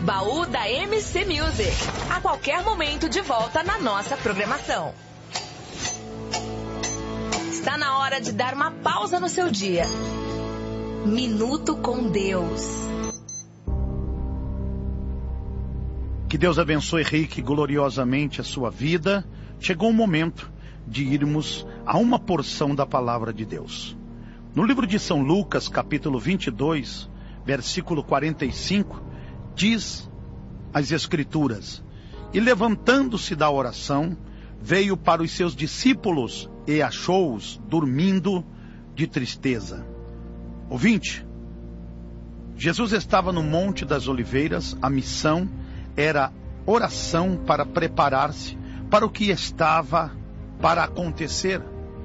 Baú da MC Music. A qualquer momento de volta na nossa programação. Está na hora de dar uma pausa no seu dia. Minuto com Deus. Que Deus abençoe rique gloriosamente a sua vida. Chegou o momento de irmos a uma porção da palavra de Deus. No livro de São Lucas, capítulo 22, versículo 45, diz as Escrituras: E levantando-se da oração, veio para os seus discípulos e achou-os dormindo de tristeza. Ouvinte, Jesus estava no Monte das Oliveiras. A missão era oração para preparar-se para o que estava para acontecer.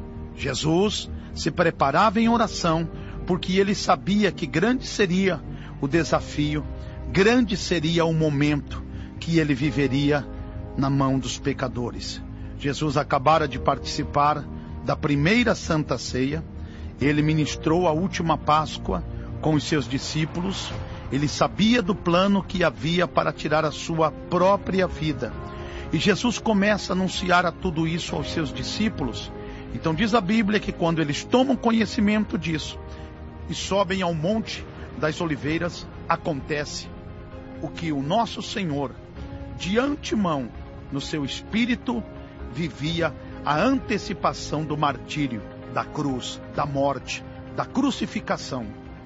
Jesus se preparava em oração porque ele sabia que grande seria o desafio, grande seria o momento que ele viveria na mão dos pecadores. Jesus acabara de participar da primeira Santa Ceia. Ele ministrou a última Páscoa com os seus discípulos. Ele sabia do plano que havia para tirar a sua própria vida. E Jesus começa a anunciar a tudo isso aos seus discípulos. Então diz a Bíblia que quando eles tomam conhecimento disso e sobem ao Monte das Oliveiras, acontece o que o nosso Senhor, de antemão, no seu espírito, vivia a antecipação do martírio, da cruz, da morte, da crucificação.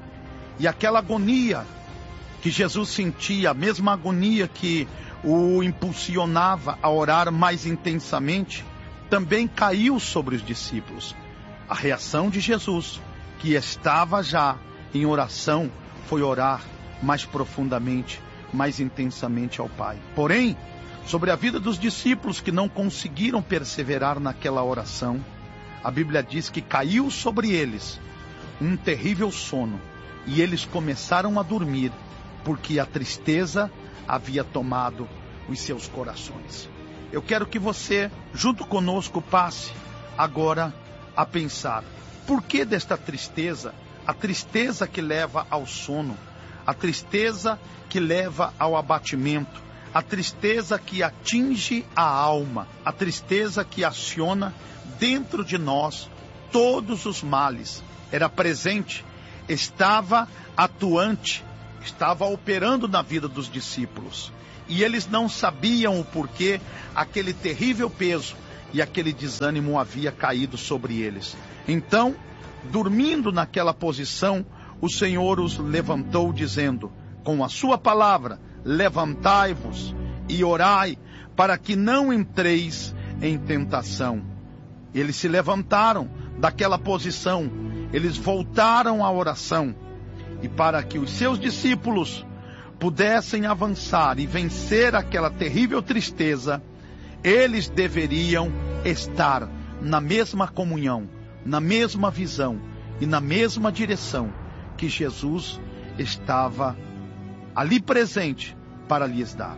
E aquela agonia que Jesus sentia, a mesma agonia que o impulsionava a orar mais intensamente, também caiu sobre os discípulos. A reação de Jesus, que estava já em oração, foi orar mais profundamente, mais intensamente ao Pai. Porém, sobre a vida dos discípulos que não conseguiram perseverar naquela oração, a Bíblia diz que caiu sobre eles um terrível sono, e eles começaram a dormir, porque a tristeza havia tomado os seus corações. Eu quero que você, junto conosco, passe agora a pensar: por que desta tristeza? A tristeza que leva ao sono, a tristeza que leva ao abatimento, a tristeza que atinge a alma, a tristeza que aciona dentro de nós todos os males. Era presente, estava atuante, estava operando na vida dos discípulos. E eles não sabiam o porquê aquele terrível peso e aquele desânimo havia caído sobre eles. Então, dormindo naquela posição, o Senhor os levantou dizendo, com a sua palavra: levantai-vos e orai, para que não entreis em tentação. Eles se levantaram daquela posição, eles voltaram à oração, e para que os seus discípulos pudessem avançar e vencer aquela terrível tristeza, eles deveriam estar na mesma comunhão, na mesma visão e na mesma direção que Jesus estava ali presente para lhes dar.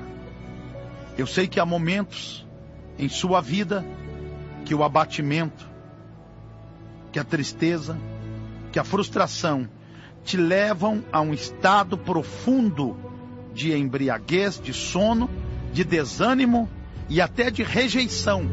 Eu sei que há momentos em sua vida que o abatimento, que a tristeza, que a frustração te levam a um estado profundo de embriaguez, de sono, de desânimo e até de rejeição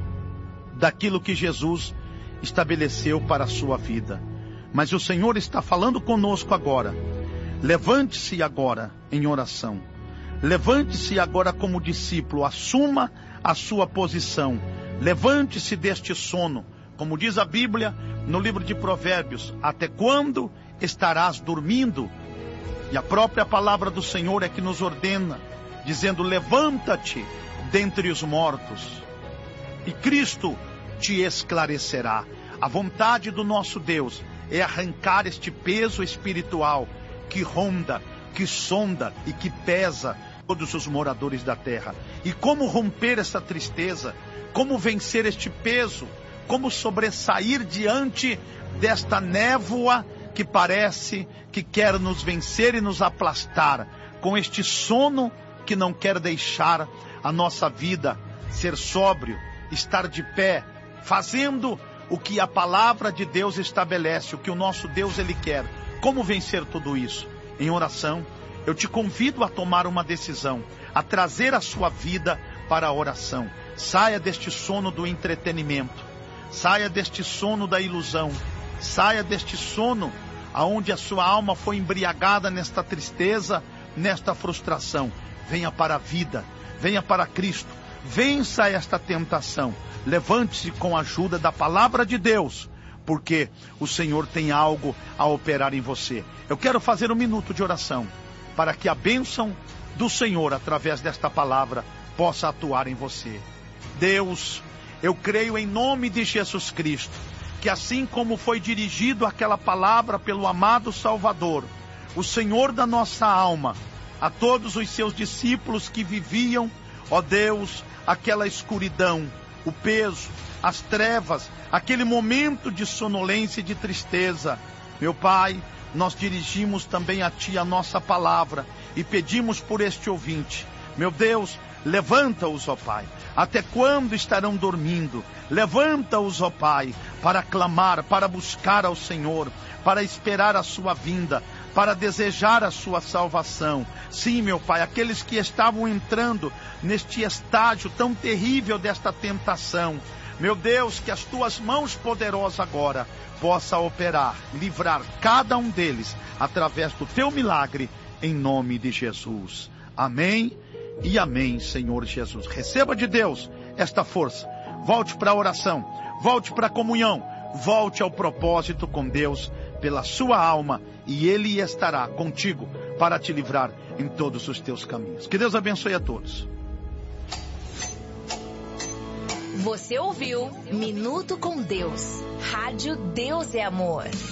daquilo que Jesus estabeleceu para a sua vida. Mas o Senhor está falando conosco agora. Levante-se agora em oração. Levante-se agora como discípulo. Assuma a sua posição. Levante-se deste sono. Como diz a Bíblia no livro de Provérbios: até quando estarás dormindo? E a própria palavra do Senhor é que nos ordena, dizendo: levanta-te dentre os mortos, e Cristo te esclarecerá. A vontade do nosso Deus é arrancar este peso espiritual que ronda, que sonda e que pesa todos os moradores da terra. E como romper essa tristeza? Como vencer este peso? Como sobressair diante desta névoa que parece que quer nos vencer e nos aplastar, com este sono que não quer deixar a nossa vida ser sóbrio, estar de pé, fazendo o que a palavra de Deus estabelece, o que o nosso Deus ele quer. Como vencer tudo isso? Em oração, eu te convido a tomar uma decisão, a trazer a sua vida para a oração. Saia deste sono do entretenimento, saia deste sono da ilusão, saia deste sono aonde a sua alma foi embriagada nesta tristeza, nesta frustração. Venha para a vida, venha para Cristo, vença esta tentação, levante-se com a ajuda da palavra de Deus, porque o Senhor tem algo a operar em você. Eu quero fazer um minuto de oração, para que a bênção do Senhor, através desta palavra, possa atuar em você. Deus, eu creio em nome de Jesus Cristo, que assim como foi dirigido aquela palavra pelo amado Salvador, o Senhor da nossa alma, a todos os seus discípulos que viviam, ó Deus, aquela escuridão, o peso, as trevas, aquele momento de sonolência e de tristeza. Meu Pai, nós dirigimos também a Ti a nossa palavra e pedimos por este ouvinte. Meu Deus, levanta-os, ó Pai. Até quando estarão dormindo? Levanta-os, ó Pai, para clamar, para buscar ao Senhor, para esperar a sua vinda, para desejar a sua salvação. Sim, meu Pai, aqueles que estavam entrando neste estágio tão terrível desta tentação. Meu Deus, que as Tuas mãos poderosas agora possa operar, livrar cada um deles através do Teu milagre, em nome de Jesus. Amém e amém, Senhor Jesus. Receba de Deus esta força. Volte para a oração, volte para a comunhão, volte ao propósito com Deus pela sua alma, e Ele estará contigo para te livrar em todos os teus caminhos. Que Deus abençoe a todos. Você ouviu Minuto com Deus. Rádio Deus é Amor.